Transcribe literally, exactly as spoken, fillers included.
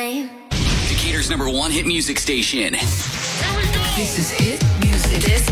Decatur's number one hit music station. This is hit music. This